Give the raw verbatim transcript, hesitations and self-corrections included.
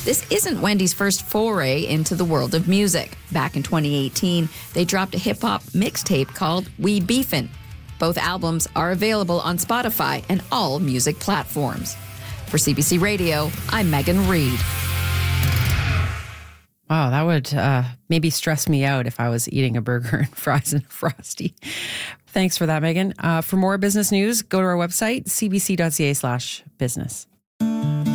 This isn't Wendy's first foray into the world of music. Back in twenty eighteen, they dropped a hip-hop mixtape called We Beefin'. Both albums are available on Spotify and all music platforms. For C B C Radio, I'm Megan Reid. Wow, that would uh, maybe stress me out if I was eating a burger and fries and a Frosty. Thanks for that, Megan. Uh, for more business news, go to our website, cbc.ca slash business.